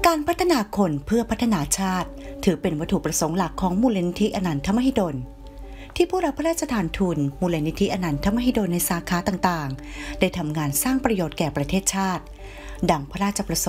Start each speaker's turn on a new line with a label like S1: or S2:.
S1: การพัฒนาคนเพื่อพัฒนาชาติถือเป็นวัตถุประสงค์หลักของมูลนิธิอนันทมหิดลที่ผู้รับพระราชทานทุนมูลนิธิอนันทมหิดลในสาขาต่างๆได้ทำงานสร้างประโยชน์แก่ประเทศชาติดังพระราชประสงค์